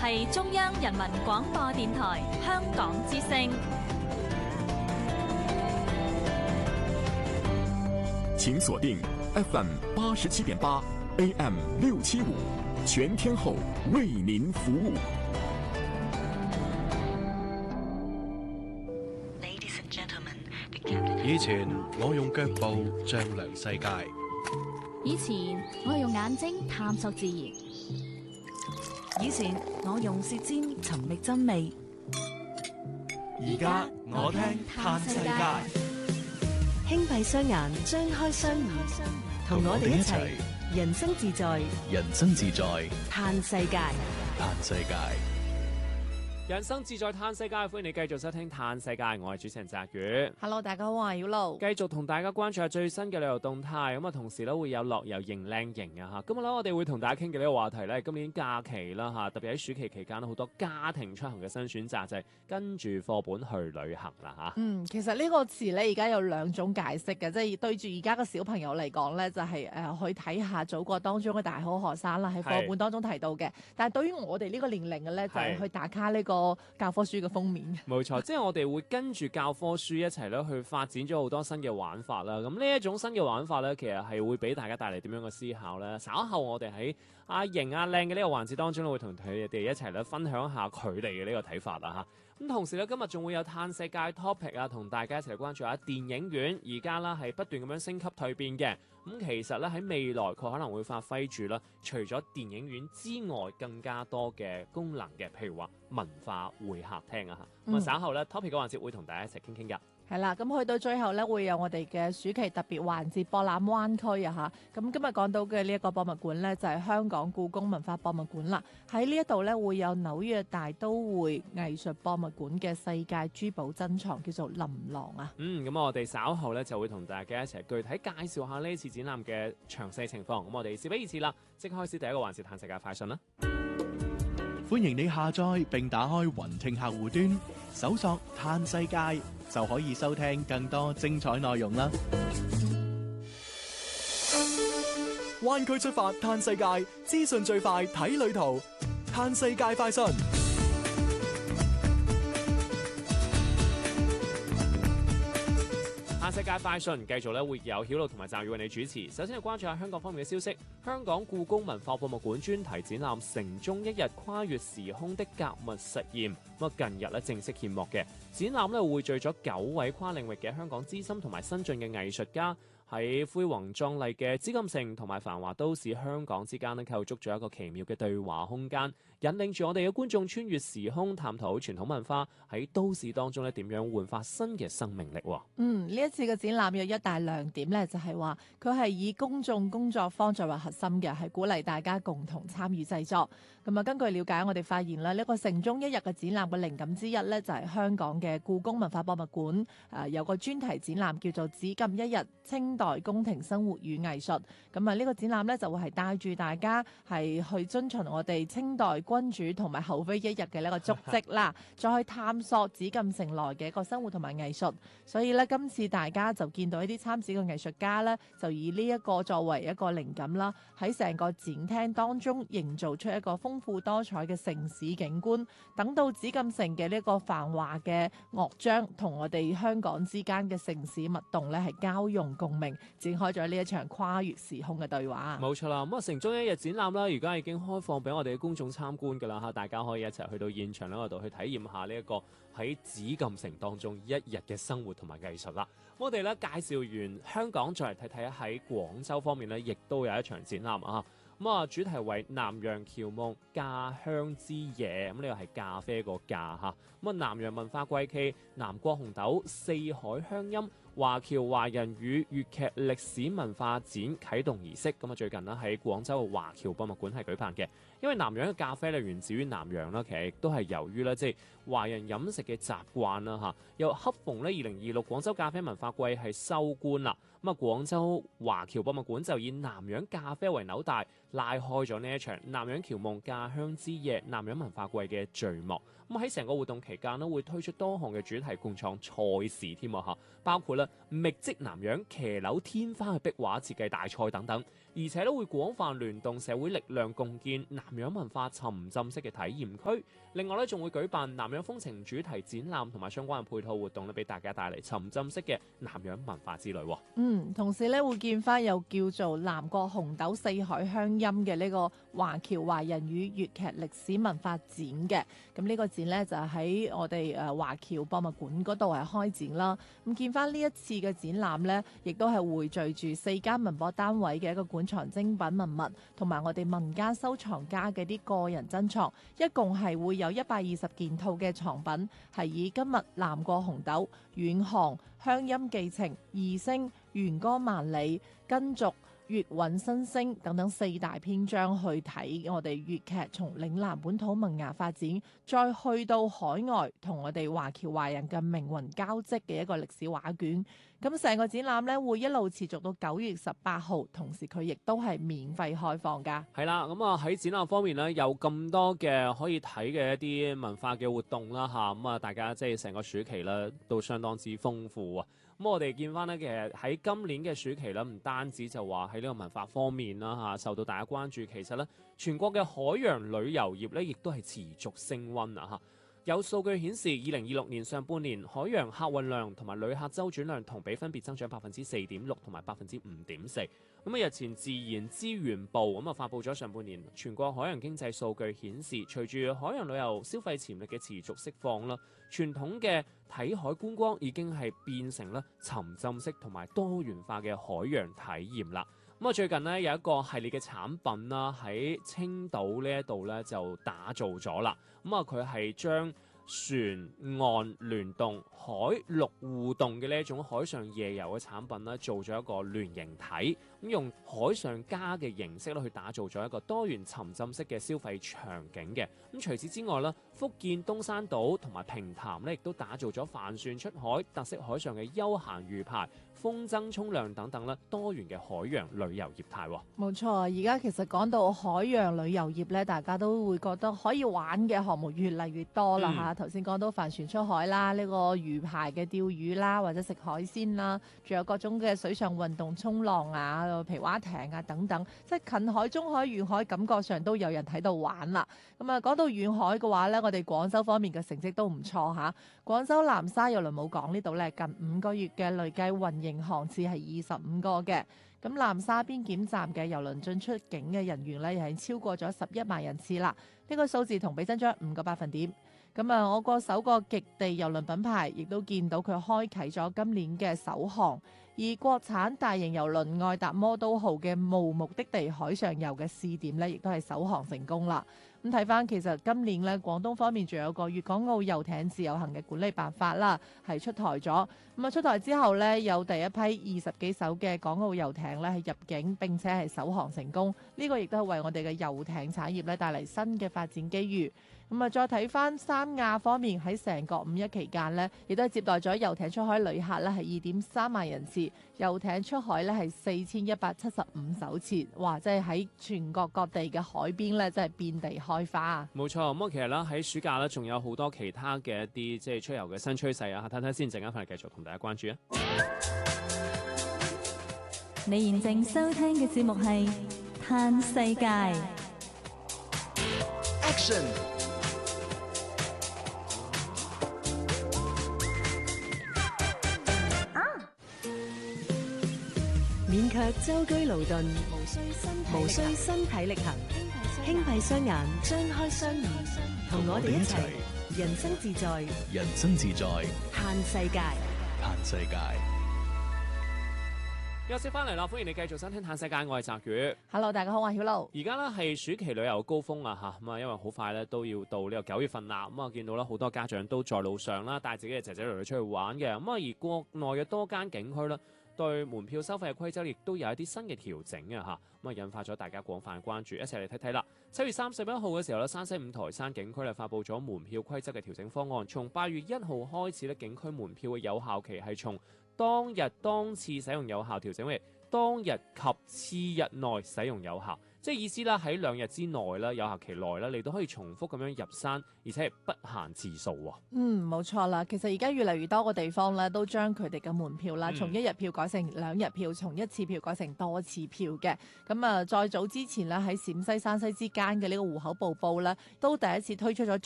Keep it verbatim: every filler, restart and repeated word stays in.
係中央人民廣播電台香港之聲。 請鎖定 F M 八十七點八 A M 六七五，全天候為您服務。 以前我用腳步丈量世界， 以前我係用眼睛探索自然， 以前我用舌尖尋覓真理， 而家我聽嘆世界。 輕閉雙眼，張開雙耳，同我哋一齊人生自在， 人生自在嘆世界， 嘆世界。 人生自在嘆世界，歡迎你繼續收聽嘆世界，我係主持人澤宇。 Hello， 大家好，我係曉露。 繼續同大家關注下最新嘅旅遊動態，咁啊，同時咧會有樂遊型靚型啊吓。今日咧我哋會同大家傾嘅呢個話題咧，今年假期啦吓，特別喺暑期期間好多家庭出行嘅新選擇就係、是、跟住課本去旅行啦吓。 嗯，其實呢個詞咧而家有兩種解釋嘅，即係對住而家嘅小朋友嚟講咧，就係、是、誒、呃、去睇下祖國當中嘅大好學生啦，喺課本當中提到嘅。但係對於我哋呢個年齡嘅咧，就係、是、去打卡呢個教科書嘅封面。冇錯，即係我哋會跟住教科書一齊咧去發展咗好多新嘅玩法啦。咁呢一種新嘅玩法咧，其實係會俾大家帶嚟點樣嘅思考咧？稍後我哋喺阿型阿靚嘅呢個環節當中咧，會同佢哋一齊咧分享下佢哋嘅呢個睇法啦嚇。咁同時咧，今日仲會有嘆世界 topic 啊，同大家一齊嚟關注下電影院。而家啦係不斷咁樣升級蛻變嘅。咁其實咧喺未來佢可能會發揮住啦，除咗電影院之外，更加多嘅功能嘅，譬如話文化會客廳啊嚇。咁啊、嗯、稍後咧 topic 嘅環節會同大家一齊傾傾㗎。 係啦，咁去到最後咧，會有我哋嘅暑期特別環節博覽灣區啊嚇。咁今日講到嘅呢一個博物館咧，就係香港故宮文化博物館啦。喺呢一度咧，會有紐約大都會藝術博物館嘅世界珠寶珍藏，叫做琳琅啊。 嗯，咁我哋稍後咧就會同大家一齊具體介紹下呢次展覽嘅詳細情況。咁我哋事不宜遲啦，即刻開始第一個環節嘆世界快訊啦。 歡迎你下載並打開雲聽客戶端，搜索嘆世界就可以收聽更多精彩內容啦。 灣區出發嘆世界，資訊最快睇旅途，嘆世界快訊。 嘆世界快訊繼續咧會有曉露同埋澤宇為你主持。首先係關注下香港方面嘅消息，香港故宮文化博物館專題展覽《城中一日跨越時空的格物實驗》咁啊，近日咧正式揭幕嘅展覽咧匯聚咗九位跨領域嘅香港資深同埋新進嘅藝術家，喺恢宏壯麗嘅紫禁城同埋繁華都市香港之間咧構築咗一個奇妙嘅對話空間，引領住我哋嘅觀眾穿越時空，探討傳統文化喺都市當中咧點樣煥發新嘅生命力。 嗯，呢一次嘅展覽有一大亮點咧，就係話佢係以公眾工作坊作為核心嘅，係鼓勵大家共同參與製作。咁啊，根據了解，我哋發現啦，呢個城中一日嘅展覽嘅靈感之一咧，就係香港嘅故宮文化博物館誒有個專題展覽叫做《紫禁一日清代宮廷生活與藝術》。咁啊，呢個展覽咧就會係帶住大家係去遵循我哋清代君主同埋后妃一日嘅呢個足跡啦，再去探索紫禁城內嘅一個生活同埋藝術。所以咧，今次大家就見到一啲參展嘅藝術家咧，就以呢一個作為一個靈感啦，喺成個展廳當中營造出一個豐富多彩嘅城市景觀。等到紫禁城嘅呢個繁華嘅樂章同我哋香港之間嘅城市脈動咧，係交融共鳴，展開咗呢一場跨越時空嘅對話。 冇錯啦，咁啊城中一日展覽啦，而家已經開放俾我哋嘅公眾參觀㗎啦嚇，大家可以一齊去到現場嗰度去體驗下呢一個喺紫禁城當中一日嘅生活同埋藝術啦。我哋咧介紹完香港，再嚟睇睇喺廣州方面咧，亦都有一場展覽啊。咁啊，主題為南洋僑夢咖香之夜，咁呢個係咖啡個咖嚇。咁啊，南洋文化季暨南國紅豆四海鄉音華僑華人與粵劇歷史文化展啟動儀式，咁啊最近呢喺廣州嘅華僑博物館係舉辦嘅。因為南洋嘅咖啡咧源自於南洋啦，其實亦都係由於咧即係華人飲食嘅習慣啦嚇。又恰逢咧二零二六廣州咖啡文化季係收官啦，咁啊廣州華僑博物館就以南洋咖啡為紐帶，拉開咗呢一場南洋僑夢咖香之夜南洋文化季嘅序幕。咁喺成個活動期間呢，會推出多項嘅主題共創賽事添啊嚇，包括咧覓跡南洋騎樓天花嘅壁畫設計大賽等等。 而且都會廣泛聯動社會力量，共建南洋文化沉浸式嘅體驗區。另外咧，仲會舉辦南洋風情主題展覽同埋相關嘅配套活動咧，俾大家帶嚟沉浸式嘅南洋文化之旅。 嗯，同時咧會見翻又叫做南國紅豆四海鄉音嘅呢個華僑華人與粵劇歷史文化展嘅。咁呢個展呢，就喺我哋誒華僑博物館嗰度係開展啦。咁見翻呢一次嘅展覽呢，亦都係匯聚住四間文博單位嘅一個館藏精品文物，同埋我哋民間收藏家嘅啲個人珍藏，一共係會有一百二十件套嘅藏品，係以今日南國紅豆、遠航、鄉音寄情、異聲、弦歌萬里、根續、粵韻新聲等等四大篇章去睇我哋粵劇從嶺南本土萌芽發展，再去到海外同我哋華僑華人嘅命運交織嘅一個歷史畫卷。咁成個展覽咧會一路持續到九月十八號，同時佢亦都係免費開放㗎。 係啦，咁啊喺展覽方面咧有咁多嘅可以睇嘅一啲文化嘅活動啦嚇，咁啊大家即係成個暑期咧都相當之豐富啊。咁我哋見翻咧，其實喺今年嘅暑期咧，唔單止就話喺呢個文化方面啦嚇受到大家關注，其實咧全國嘅海洋旅遊業咧亦都係持續升溫啊嚇。有數據顯示，二零二六年上半年海洋客運量同埋旅客周轉量同比分別增長百分之四點六同埋百分之五點四。咁啊，日前自然資源部咁啊發布咗上半年全國海洋經濟數據顯示，隨住海洋旅遊消費潛力嘅持續釋放啦，傳統嘅睇海觀光已經係變成咧沉浸式同埋多元化嘅海洋體驗啦。咁啊，最近呢，有一個系列嘅產品啦，喺青島呢一度咧就打造咗啦。咁啊，佢係將船岸聯動、海陸互動嘅呢一種海上夜遊嘅產品咧，做咗一個聯形體，咁用海上家嘅形式咧去打造咗一個多元沉浸式嘅消費場景嘅。咁除此之外咧，福建東山島同埋平潭咧，亦都打造咗帆船出海、特色海上嘅休閒魚排、風箏沖涼等等咧多元嘅海洋旅遊業態。 冇錯，而家其實講到海洋旅遊業咧，大家都會覺得可以玩嘅項目越嚟越多啦嚇。頭先講到帆船出海啦，呢、這個魚排嘅釣魚啦，或者食海鮮啦，仲有各種嘅水上運動衝浪啊、皮划艇啊等等，即係近海、中海、遠海，感覺上都有人喺度玩啦。咁啊，講到遠海嘅話咧，我哋廣州方面嘅成績都唔錯嚇。廣州南沙郵輪母港呢度咧，近五個月嘅累計運營航次係二十五個嘅。咁南沙邊檢站嘅郵輪進出境嘅人員咧，又係超過咗十一萬人次啦。呢、這個數字同比增長五個百分點。咁啊，我個首個極地郵輪品牌亦都見到佢開啟咗今年嘅首航，而國產大型郵輪愛達魔都號嘅無目的地海上遊嘅試點咧，亦都係首航成功啦。咁睇翻，其實今年咧廣東方面仲有個粵港澳遊艇自由行嘅管理辦法啦，係出台咗。咁啊出台之後咧，有第一批二十幾艘嘅港澳遊艇咧係入境並且係首航成功。呢個亦都係為我哋嘅遊艇產業咧帶嚟新嘅發展機遇。咁啊，再睇翻三亞方面喺成個五一期間呢，亦都係接待咗遊艇出海旅客咧係二點三萬人次，遊艇出海咧係四千一百七十五艘次，哇！即係喺全國各地嘅海邊咧，真係遍地開花。冇錯，咁啊，其實咧喺暑假咧，仲有好多其他嘅一啲即係出遊嘅新趨勢啊！睇睇先，陣間翻嚟繼續同大家關注啊！ 你現正收聽嘅節目係《嘆世界》。 Action！ 免卻舟車勞頓，無需身體力行，輕閉雙眼，張開雙耳，同我哋一齊人生自在， 人生自在， 嘆世界， 嘆世界。 休息翻嚟啦，歡迎你繼續收聽《嘆世界》，我係澤宇。 Hello， 大家好，我係曉露。而家呢係暑期旅遊高峰啊嚇，咁啊因為好快咧都要到呢個九月份啦，咁啊見到啦好多家長都在路上啦，帶自己嘅仔仔女女出去玩嘅，咁啊而國內嘅多間景區咧，對門票收費嘅規則亦都有一啲新嘅調整啊嚇，咁啊引發咗大家廣泛關注，一齊嚟睇睇啦。七月三十一號嘅時候咧，山西五台山景區咧發布咗門票規則嘅調整方案，從八月一號開始咧，景區門票嘅有效期係從當日當次使用有效調整為當日及次日內使用有效， 即係意思啦，喺兩日之內啦，有效期內啦，你都可以重複咁樣入山，而且係不限次數喎。 嗯，冇錯啦。其實而家越嚟越多個地方咧，都將佢哋嘅門票啦，從一日票改成兩日票，從一次票改成多次票嘅。咁啊，再早之前咧，喺陝西、山西之間嘅呢個戶口瀑布咧，都第一次推出咗